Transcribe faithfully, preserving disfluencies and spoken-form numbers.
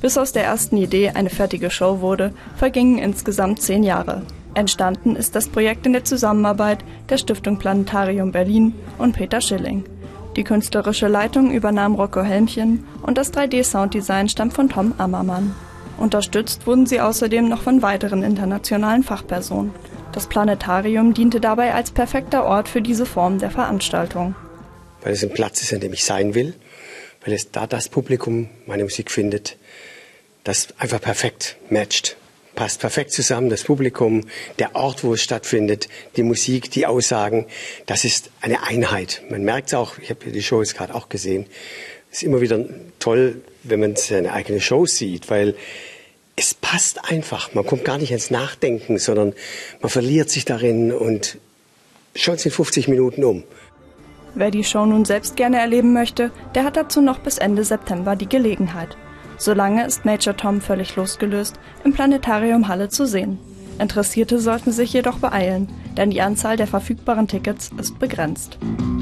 Bis aus der ersten Idee eine fertige Show wurde, vergingen insgesamt zehn Jahre. Entstanden ist das Projekt in der Zusammenarbeit der Stiftung Planetarium Berlin und Peter Schilling. Die künstlerische Leitung übernahm Rocco Helmchen und das drei D-Sounddesign stammt von Tom Ammermann. Unterstützt wurden sie außerdem noch von weiteren internationalen Fachpersonen. Das Planetarium diente dabei als perfekter Ort für diese Form der Veranstaltung. Weil es ein Platz ist, an dem ich sein will, weil es da das Publikum meine Musik findet, das einfach perfekt matcht. Passt perfekt zusammen, das Publikum, der Ort, wo es stattfindet, die Musik, die Aussagen, das ist eine Einheit. Man merkt es auch, ich habe die Show jetzt gerade auch gesehen, es ist immer wieder toll, wenn man seine eigene Show sieht, weil es passt einfach. Man kommt gar nicht ins Nachdenken, sondern man verliert sich darin und schon sind fünfzig Minuten um. Wer die Show nun selbst gerne erleben möchte, der hat dazu noch bis Ende September die Gelegenheit. Solange ist Major Tom völlig losgelöst im Planetarium Halle zu sehen. Interessierte sollten sich jedoch beeilen, denn die Anzahl der verfügbaren Tickets ist begrenzt.